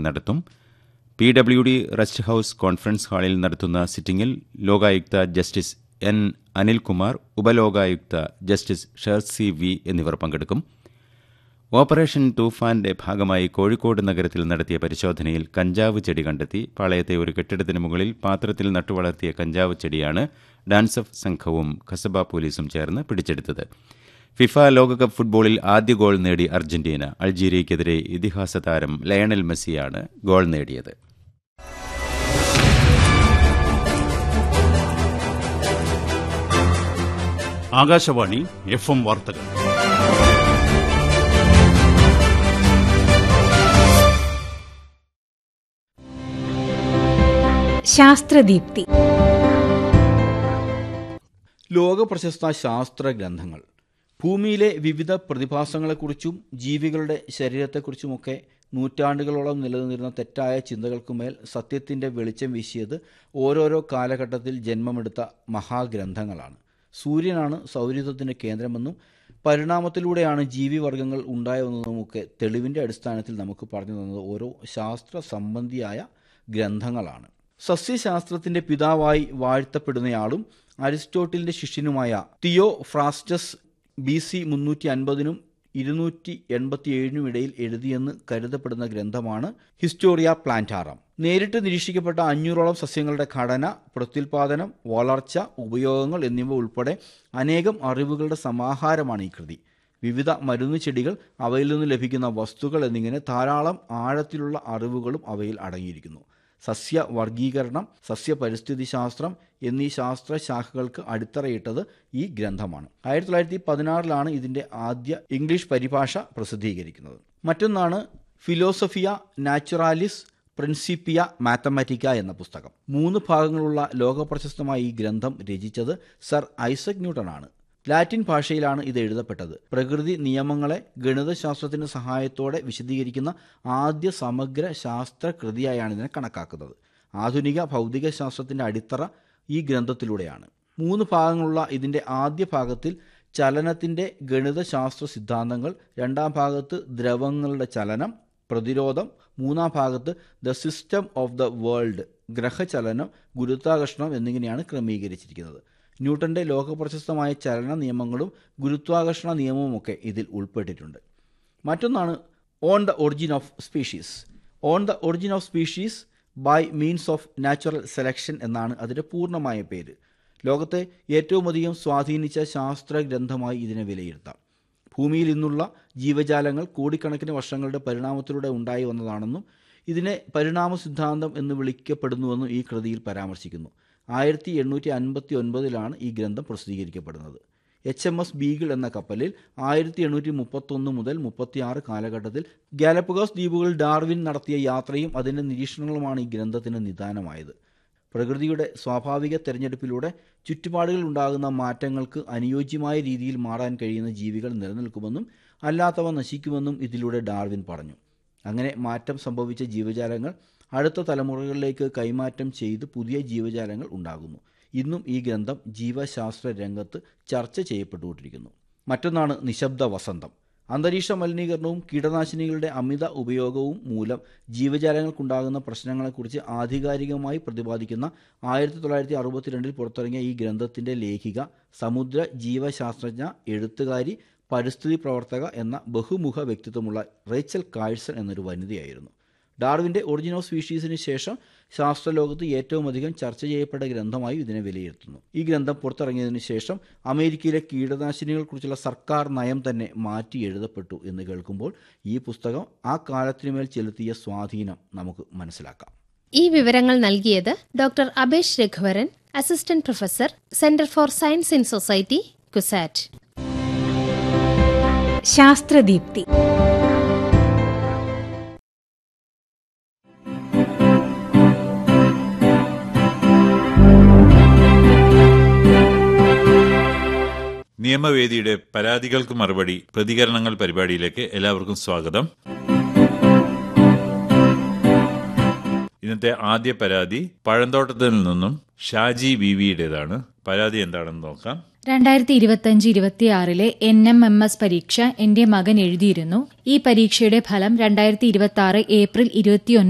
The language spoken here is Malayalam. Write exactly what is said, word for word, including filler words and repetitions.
ഹിയറിംഗ് നടത്തും. P W D rest house conference ഹാളിൽ നടത്തുന്ന സിറ്റിംഗിൽ Lokayukta justice N Anilkumar, Upalokayukta justice ഷേർസി V എന്നിവർ പങ്കെടുക്കും. ഓപ്പറേഷൻ തൂഫാന്റെ ഭാഗമായി കോഴിക്കോട് നഗരത്തിൽ നടത്തിയ പരിശോധനയിൽ കഞ്ചാവ് ചെടി കണ്ടെത്തി. പാളയത്തെ ഒരു കെട്ടിടത്തിന് മുകളിൽ പാത്രത്തിൽ നട്ടുവളർത്തിയ കഞ്ചാവ് ചെടിയാണ് ഡാൻസഫ് സംഘവും ഖസബ പോലീസും ചേർന്ന് പിടിച്ചെടുത്തത്. ഫിഫ ലോകകപ്പ് ഫുട്ബോളിൽ ആദ്യ ഗോൾ നേടി അർജന്റീന. അൾജീരിയയ്ക്കെതിരെ ഇതിഹാസ താരം ലയണൽ മെസ്സിയാണ് ഗോൾ നേടിയത്. ആകാശവാണി എഫ് എം വാർത്തകൾ. ശാസ്ത്രദീപ്തി. ലോകപ്രശസ്ത ശാസ്ത്ര ഗ്രന്ഥങ്ങൾ ഭൂമിയിലെ വിവിധ പ്രതിഭാസങ്ങളെക്കുറിച്ചും ജീവികളുടെ ശരീരത്തെക്കുറിച്ചുമൊക്കെ നൂറ്റാണ്ടുകളോളം നിലനിന്നിരുന്ന തെറ്റായ ചിന്തകൾക്കുമേൽ സത്യത്തിൻ്റെ വെളിച്ചം വീശിയത് ഓരോരോ കാലഘട്ടത്തിൽ ജന്മമെടുത്ത മഹാഗ്രന്ഥങ്ങളാണ്. സൂര്യനാണ് സൗരയൂഥത്തിൻ്റെ കേന്ദ്രമെന്നും പരിണാമത്തിലൂടെയാണ് ജീവിവർഗങ്ങൾ ഉണ്ടായതെന്നുമൊക്കെ തെളിവിൻ്റെ അടിസ്ഥാനത്തിൽ നമുക്ക് പറഞ്ഞു തന്നത് ഓരോ ശാസ്ത്ര സംബന്ധിയായ ഗ്രന്ഥങ്ങളാണ്. സസ്യശാസ്ത്രത്തിൻ്റെ പിതാവായി വാഴ്ത്തപ്പെടുന്നയാളും അരിസ്റ്റോട്ടിലിൻ്റെ ശിഷ്യനുമായ തിയോ ഫ്രാസ്റ്റസ് ബി സി മുന്നൂറ്റി അൻപതിനും ഇരുന്നൂറ്റി എൺപത്തി ഏഴിനും ഇടയിൽ എഴുതിയെന്ന് കരുതപ്പെടുന്ന ഗ്രന്ഥമാണ് ഹിസ്റ്റോറിയ പ്ലാന്റാറം. നേരിട്ട് നിരീക്ഷിക്കപ്പെട്ട അഞ്ഞൂറോളം സസ്യങ്ങളുടെ ഘടന, പ്രത്യുൽപാദനം, വളർച്ച, ഉപയോഗങ്ങൾ എന്നിവ ഉൾപ്പെടെ അനേകം അറിവുകളുടെ സമാഹാരമാണ് ഈ കൃതി. വിവിധ മരുന്ന് ചെടികൾ, അവയിൽ നിന്ന് ലഭിക്കുന്ന വസ്തുക്കൾ എന്നിങ്ങനെ ധാരാളം ആഴത്തിലുള്ള അറിവുകളും അവയിൽ അടങ്ങിയിരിക്കുന്നു. സസ്യ വർഗീകരണം, സസ്യ പരിസ്ഥിതി ശാസ്ത്രം എന്നീ ശാസ്ത്രശാഖകൾക്ക് അടിത്തറയിട്ടത് ഈ ഗ്രന്ഥമാണ്. ആയിരത്തി തൊള്ളായിരത്തി പതിനാറിലാണ് ഇതിൻ്റെ ആദ്യ ഇംഗ്ലീഷ് പരിഭാഷ പ്രസിദ്ധീകരിക്കുന്നത്. മറ്റൊന്നാണ് ഫിലോസഫിയ നാച്ചുറാലിസ് പ്രിൻസിപ്പിയ മാത്തമാറ്റിക്ക എന്ന പുസ്തകം. മൂന്ന് ഭാഗങ്ങളുള്ള ലോകപ്രശസ്തമായ ഈ ഗ്രന്ഥം രചിച്ചത് സർ ഐസക് ന്യൂട്ടനാണ്. ലാറ്റിൻ ഭാഷയിലാണ് ഇത് എഴുതപ്പെട്ടത്. പ്രകൃതി നിയമങ്ങളെ ഗണിതശാസ്ത്രത്തിൻ്റെ സഹായത്തോടെ വിശദീകരിക്കുന്ന ആദ്യ സമഗ്ര ശാസ്ത്രകൃതിയായാണ് ഇതിനെ കണക്കാക്കുന്നത്. ആധുനിക ഭൗതിക ശാസ്ത്രത്തിൻ്റെ അടിത്തറ ഈ ഗ്രന്ഥത്തിലൂടെയാണ്. മൂന്ന് ഭാഗങ്ങളുള്ള ഇതിൻ്റെ ആദ്യ ഭാഗത്തിൽ ചലനത്തിൻ്റെ ഗണിതശാസ്ത്ര സിദ്ധാന്തങ്ങൾ, രണ്ടാം ഭാഗത്ത് ദ്രവങ്ങളുടെ ചലനം, പ്രതിരോധം, മൂന്നാം ഭാഗത്ത് the system of the world, ഗ്രഹചലനം, ഗുരുത്വാകർഷണം എന്നിങ്ങനെയാണ് ക്രമീകരിച്ചിരിക്കുന്നത്. ന്യൂട്ടന്റെ ലോകപ്രശസ്തമായ ചലന നിയമങ്ങളും ഗുരുത്വാകർഷണ നിയമവുമൊക്കെ ഇതിൽ ഉൾപ്പെട്ടിട്ടുണ്ട്. മറ്റൊന്നാണ് on the origin of species. On the origin of species by means of natural selection എന്നാണ് അതിൻ്റെ പൂർണ്ണമായ പേര്. ലോകത്തെ ഏറ്റവും അധികം സ്വാധീനിച്ച ശാസ്ത്ര ഗ്രന്ഥമായി ഇതിനെ വിലയിരുത്താം. ഭൂമിയിൽ നിന്നുള്ള ജീവജാലങ്ങൾ കോടിക്കണക്കിന് വർഷങ്ങളുടെ പരിണാമത്തിലൂടെ ഉണ്ടായി വന്നതാണെന്നും ഇതിനെ പരിണാമ സിദ്ധാന്തം എന്ന് വിളിക്കപ്പെടുന്നുവെന്നും ഈ കൃതിയിൽ പരാമർശിക്കുന്നു. ആയിരത്തി എണ്ണൂറ്റി അൻപത്തി ഒൻപതിലാണ് ഈ ഗ്രന്ഥം പ്രസിദ്ധീകരിക്കപ്പെടുന്നത്. എച്ച് എം എസ് ബീഗിൾ എന്ന കപ്പലിൽ ആയിരത്തി എണ്ണൂറ്റി മുപ്പത്തൊന്ന് മുതൽ മുപ്പത്തിയാറ് കാലഘട്ടത്തിൽ ഗാലപ്പഗോസ് ദ്വീപുകളിൽ ഡാർവിൻ നടത്തിയ യാത്രയും അതിൻ്റെ നിരീക്ഷണങ്ങളുമാണ് ഈ ഗ്രന്ഥത്തിന് നിദാനമായത്. പ്രകൃതിയുടെ സ്വാഭാവിക തെരഞ്ഞെടുപ്പിലൂടെ ചുറ്റുപാടുകളിൽ ഉണ്ടാകുന്ന മാറ്റങ്ങൾക്ക് അനുയോജ്യമായ രീതിയിൽ മാറാൻ കഴിയുന്ന ജീവികൾ നിലനിൽക്കുമെന്നും അല്ലാത്തവ നശിക്കുമെന്നും ഇതിലൂടെ ഡാർവിൻ പറഞ്ഞു. അങ്ങനെ മാറ്റം സംഭവിച്ച ജീവജാലങ്ങൾ അടുത്ത തലമുറകളിലേക്ക് കൈമാറ്റം ചെയ്ത് പുതിയ ജീവജാലങ്ങൾ ഉണ്ടാകുന്നു. ഇന്നും ഈ ഗ്രന്ഥം ജീവശാസ്ത്ര രംഗത്ത് ചർച്ച ചെയ്യപ്പെട്ടുകൊണ്ടിരിക്കുന്നു. മറ്റൊന്നാണ് നിശബ്ദ വസന്തം. അന്തരീക്ഷ മലിനീകരണവും കീടനാശിനികളുടെ അമിത ഉപയോഗവും മൂലം ജീവജാലങ്ങൾക്കുണ്ടാകുന്ന പ്രശ്നങ്ങളെക്കുറിച്ച് ആധികാരികമായി പ്രതിപാദിക്കുന്ന ആയിരത്തി തൊള്ളായിരത്തി അറുപത്തിരണ്ടിൽ പുറത്തിറങ്ങിയ ഈ ഗ്രന്ഥത്തിൻ്റെ ലേഖിക സമുദ്ര ജീവശാസ്ത്രജ്ഞ, എഴുത്തുകാരി, പരിസ്ഥിതി പ്രവർത്തക എന്ന ബഹുമുഖ വ്യക്തിത്വമുള്ള റേച്ചൽ കാഴ്സൺ എന്നൊരു വനിതയായിരുന്നു. ഡാർവിൻ്റെ ഒറിജിൻ ഓഫ് സ്പീഷീസിന് ശേഷം ശാസ്ത്രലോകത്ത് ഏറ്റവും അധികം ചർച്ച ചെയ്യപ്പെട്ട ഗ്രന്ഥമായി ഇതിനെ വിലയിരുത്തുന്നു. ഈ ഗ്രന്ഥം പുറത്തിറങ്ങിയതിനു ശേഷം അമേരിക്കയിലെ കീടനാശിനികളെക്കുറിച്ചുള്ള സർക്കാർ നയം തന്നെ മാറ്റി എഴുതപ്പെട്ടു എന്ന് കേൾക്കുമ്പോൾ ഈ പുസ്തകം ആ കാലത്തിനുമേൽ ചെലുത്തിയ സ്വാധീനം നമുക്ക് മനസ്സിലാക്കാം. ഈ വിവരങ്ങൾ നൽകിയത് doctor Abesh Raghuvaran, assistant professor, centre for science in society, CUSAT. ശാസ്ത്രദീപ്തി. നിയമവേദിയുടെ പരാതികൾക്ക് മറുപടി പ്രതികരണങ്ങൾ പരിപാടിയിലേക്ക് എല്ലാവർക്കും സ്വാഗതം. ഇന്നത്തെ ആദ്യ പരാതി പഴന്തോട്ടത്തിൽ നിന്നും ഷാജി വി വിയുടേതാണ്. പരാതി എന്താണെന്ന് നോക്കാം. രണ്ടായിരത്തി ഇരുപത്തിയഞ്ച് ഇരുപത്തിയാറിലെ എൻ എം എം എസ് പരീക്ഷ എന്റെ മകൻ എഴുതിയിരുന്നു. ഈ പരീക്ഷയുടെ ഫലം രണ്ടായിരത്തി ഇരുപത്തി ആറ് ഏപ്രിൽ ഇരുപത്തി